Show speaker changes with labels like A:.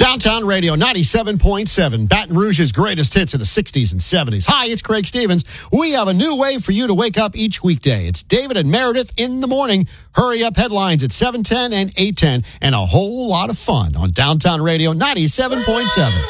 A: Downtown Radio 97.7, Baton Rouge's greatest hits of the 60s and 70s. Hi, it's Craig Stevens. We have a new way for you to wake up each weekday. It's David and Meredith in the morning. Hurry up headlines at 7:10 and 8:10, and a whole lot of fun on Downtown Radio 97.7.